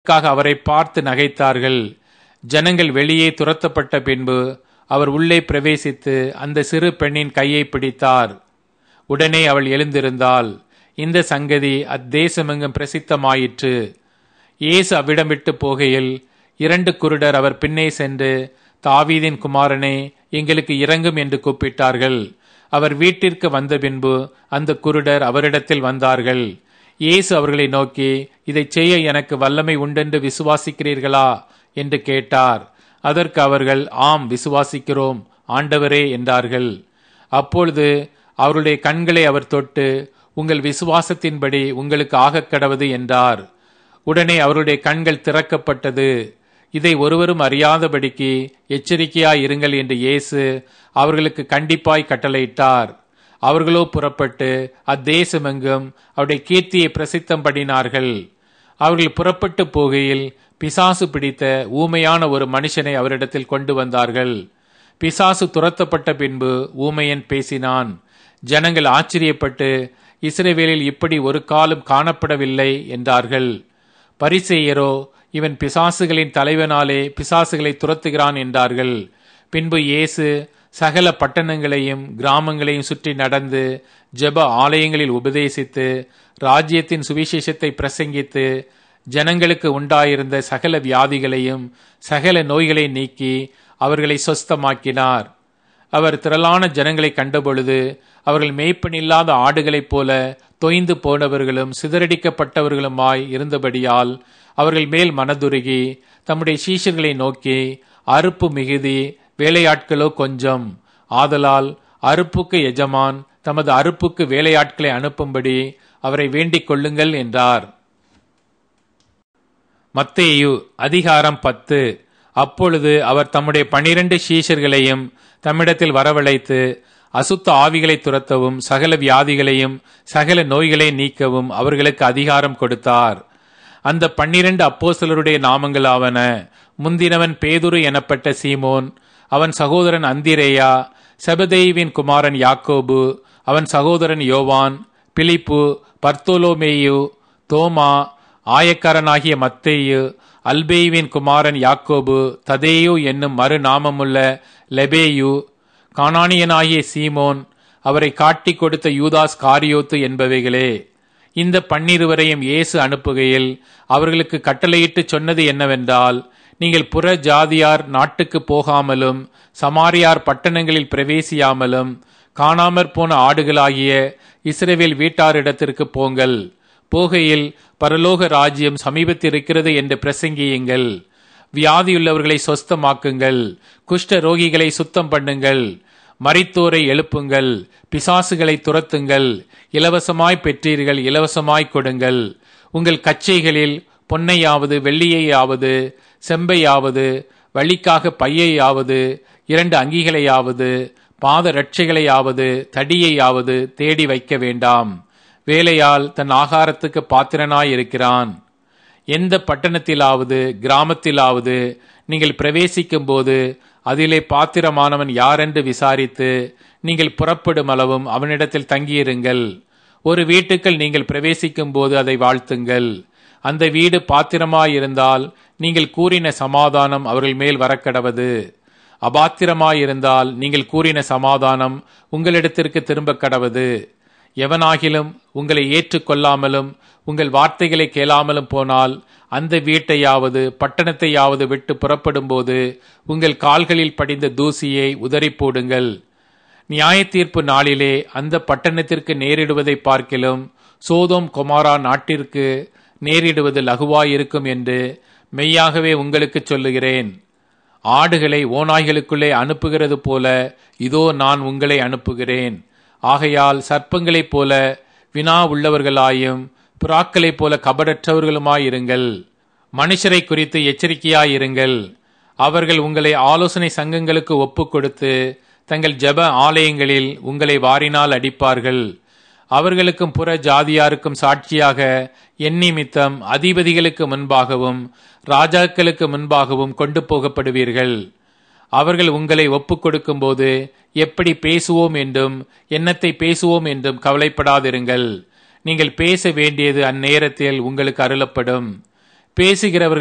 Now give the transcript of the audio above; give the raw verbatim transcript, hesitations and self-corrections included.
க்காக அவரை பார்த்து நகைத்தார்கள். ஜனங்கள் வெளியே துரத்தப்பட்ட பின்பு அவர் உள்ளே பிரவேசித்து அந்த சிறு பெண்ணின் கையை பிடித்தார். உடனே அவள் எழுந்திருந்தாள். இந்த சங்கதி அத்தேசமெங்கும் பிரசித்தமாயிற்று. இயேசு அவ்விடம் விட்டு போகையில் இரண்டு குருடர் அவர் பின்னே சென்று, தாவீதின் குமாரனே, எங்களுக்கு இரங்கும் என்று கூப்பிட்டார்கள். அவர் வீட்டிற்கு வந்த பின்பு அந்த குருடர் அவரிடத்தில் வந்தார்கள். இயேசு அவர்களை நோக்கி, இதை செய்ய எனக்கு வல்லமை உண்டென்று விசுவாசிக்கிறீர்களா என்று கேட்டார். அதற்கு அவர்கள், ஆம், விசுவாசிக்கிறோம் ஆண்டவரே என்றார்கள். அப்பொழுது அவருடைய கண்களை அவர் தொட்டு, உங்கள் விசுவாசத்தின்படி உங்களுக்கு ஆகக் கடவது என்றார். உடனே அவருடைய கண்கள் திறக்கப்பட்டது. இதை ஒருவரும் அறியாதபடிக்கு எச்சரிக்கையாய் இருங்கள் என்று இயேசு அவர்களுக்கு கண்டிப்பாய் கட்டளையிட்டார். அவர்களோ புறப்பட்டு அத்தேசமெங்கும் அவருடைய கீர்த்தியை பிரசித்தம் பண்ணினார்கள். அவர்கள் புறப்பட்டு போகையில் பிசாசு பிடித்த ஊமையான ஒரு மனுஷனை அவரிடத்தில் கொண்டு வந்தார்கள். பிசாசு துரத்தப்பட்ட பின்பு ஊமையன் பேசினான். ஜனங்கள் ஆச்சரியப்பட்டு, இஸ்ரவேலில் இப்படி ஒரு காலம் காணப்படவில்லை என்றார்கள். பரிசேயரோ, இவன் பிசாசுகளின் தலைவனாலே பிசாசுகளை துரத்துகிறான் என்றார்கள். பின்பு இயேசு சகல பட்டணங்களையும் கிராமங்களையும் சுற்றி நடந்து ஜெப ஆலயங்களில் உபதேசித்து ராஜ்யத்தின் சுவிசேஷத்தை பிரசங்கித்து ஜனங்களுக்கு உண்டாயிருந்த சகல வியாதிகளையும் சகல நோய்களை நீக்கி அவர்களை சொஸ்தமாக்கினார். அவர் திரளான ஜனங்களை கண்டபொழுது அவர்கள் மேய்ப்பனில்லாத ஆடுகளைப் போல தொய்ந்து போனவர்களும் சிதறடிக்கப்பட்டவர்களுமாய் இருந்தபடியால் அவர்கள் மேல் மனதுருகி தம்முடைய சீஷர்களை நோக்கி, அறுப்பு மிகுதி, வேலையாட்களோ கொஞ்சம். ஆதலால் அறுப்புக்கு எஜமான் தமது அறுப்புக்கு வேலையாட்களை அனுப்பும்படி அவரை வேண்டிக் கொள்ளுங்கள் என்றார். மத்தேயு அதிகாரம் பத்து. அப்பொழுது அவர் தம்முடைய பனிரண்டு சீஷர்களையும் தம்மிடத்தில் வரவழைத்து அசுத்த ஆவிகளை துரத்தவும் சகல வியாதிகளையும் சகல நோய்களை நீக்கவும் அவர்களுக்கு அதிகாரம் கொடுத்தார். அந்த பன்னிரண்டு அப்போஸ்தலருடைய நாமங்களாவன: முந்தினவன் பேதுரு எனப்பட்ட சீமோன், அவன் சகோதரன் அந்திரேயா, செபதேயுவின் குமாரன் யாக்கோபு, அவன் சகோதரன் யோவான், பிலிப்பு, பர்த்தோலோமேயு, தோமா, ஆயக்காரனாகிய மத்தேயு, அல்பேயுவின் குமாரன் யாக்கோபு, ததேயு என்னும் மறுநாமமுள்ள லெபேயு, கானானியனாகிய சீமோன், அவரை காட்டிக் கொடுத்த யூதாஸ் காரியோத்து என்பவைகளே. இந்த பன்னிருவரையும் இயேசு அனுப்புகையில் அவர்களுக்கு கட்டளையிட்டு சொன்னது என்னவென்றால், நீங்கள் புற ஜாதியார் நாட்டுக்கு போகாமலும் சமாரியார் பட்டணங்களில் பிரவேசியாமலும் காணாமற் போன ஆடுகளாகிய இஸ்ரவேல் வீட்டாரிடத்திற்கு போங்கள். போகையில் பரலோக ராஜ்யம் சமீபத்திருக்கிறது என்று பிரசங்கியுங்கள். வியாதியுள்ளவர்களை சொஸ்தமாக்குங்கள், குஷ்ட ரோகிகளை சுத்தம் பண்ணுங்கள், மரித்தோரை எழுப்புங்கள், பிசாசுகளை துரத்துங்கள், இலவசமாய் பெற்றீர்கள், இலவசமாய் கொடுங்கள். உங்கள் கச்சைகளில் பொன்னையாவது வெள்ளியையாவது செம்பையாவது வழிக்காக பையையாவது இரண்டு அங்கிகளையாவது பாத ரட்சைகளையாவது தடியையாவது தேடி வைக்க வேண்டாம். வேலையால் தன் ஆகாரத்துக்கு பாத்திரனாயிருக்கிறான். எந்த பட்டணத்திலாவது கிராமத்திலாவது நீங்கள் பிரவேசிக்கும் போது அதிலே பாத்திரமானவன் யாரென்று விசாரித்து நீங்கள் புறப்படும் அளவும் அவனிடத்தில் தங்கியிருங்கள். ஒரு வீட்டுக்குள் நீங்கள் பிரவேசிக்கும் போது அதை வாழ்த்துங்கள். அந்த வீடு பாத்திரமாயிருந்தால் நீங்கள் கூறின சமாதானம் அவர்கள் மேல் வரக்கடவது. அபாத்திரமாயிருந்தால் நீங்கள் கூறின சமாதானம் உங்களிடத்திற்கு திரும்ப கடவது. எவனாகிலும் உங்களை ஏற்றுக்கொள்ளாமலும் உங்கள் வார்த்தைகளை கேளாமலும் போனால் அந்த வீட்டையாவது பட்டணத்தையாவது விட்டு புறப்படும் போது உங்கள் கால்களில் படிந்த தூசியை உதறி போடுங்கள். நியாய தீர்ப்பு நாளிலே அந்த பட்டணத்திற்கு நேரிடுவதை பார்க்கிலும் சோதோம் கொமாரா நாட்டிற்கு நேரிடுவது லகுவாயிருக்கும் என்று மெய்யாகவே உங்களுக்கு சொல்லுகிறேன். ஆடுகளை ஓநாய்களுக்குள்ளே அனுப்புகிறது போல இதோ நான் உங்களை அனுப்புகிறேன். ஆகையால் சர்ப்பங்களைப் போல வினா உள்ளவர்களாயும் புறாக்களைப் போல கபடற்றவர்களுமாயிருங்கள். மனுஷரை குறித்து எச்சரிக்கையாயிருங்கள். அவர்கள் உங்களை ஆலோசனை சங்கங்களுக்கு ஒப்புக் கொடுத்து தங்கள் ஜெப ஆலயங்களில் உங்களை வாரினால் அடிப்பார்கள். அவர்களுக்கும் புற ஜாதியாருக்கும் சாட்சியாக என் நிமித்தம் அதிபதிகளுக்கு முன்பாகவும் ராஜாக்களுக்கு முன்பாகவும் கொண்டு போகப்படுவீர்கள். அவர்கள் உங்களை ஒப்புக் கொடுக்கும் போது எப்படி பேசுவோம் என்றும் என்னத்தை பேசுவோம் என்றும் கவலைப்படாதிருங்கள். நீங்கள் பேச வேண்டியது அந்நேரத்தில் உங்களுக்கு அருளப்படும். பேசுகிறவர்கள்